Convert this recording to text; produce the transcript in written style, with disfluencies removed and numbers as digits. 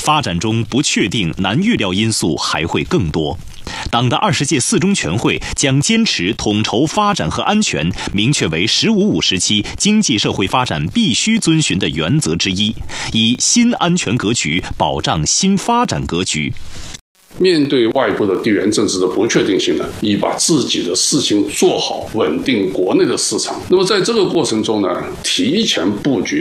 发展中不确定、难预料因素还会更多。党的20届四中全会将坚持统筹发展和安全，明确为“15+5”时期经济社会发展必须遵循的原则之一，以新安全格局保障新发展格局。 面对外部的地缘政治的不确定性呢，以把自己的事情做好，稳定国内的市场。那么在这个过程中呢，提前布局